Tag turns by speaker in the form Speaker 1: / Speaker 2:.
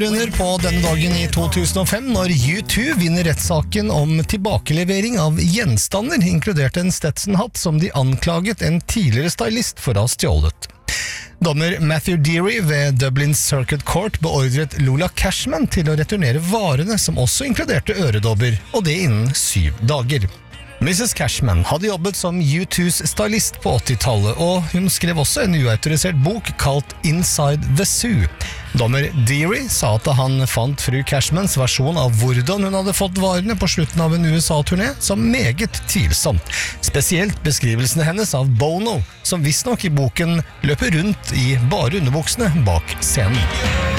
Speaker 1: Under på denne dagen i 2005, når U2 vinner rettssaken om tilbakelevering av gjenstander, inkludert en Stetson-hatt som de anklaget en tidligere stylist for å ha stjålet. Dommer Matthew Deary ved Dublin Circuit Court beordret Lola Cashman til å returnere varene som også inkluderte øredobber, og det innen 7 dager. Mrs. Cashman hadde jobbet som U2s stylist på 80-tallet, og hun skrev også en uautorisert bok kalt Inside the Zoo. Dommer Deary sa at han fant fru Cashmans versjon av hvordan hun hadde fått varene på slutten av en USA-turné som meget tvilsomt. Spesielt beskrivelsene hennes av Bono, som visstnok i boken løper rundt i bare underbuksene bak scenen.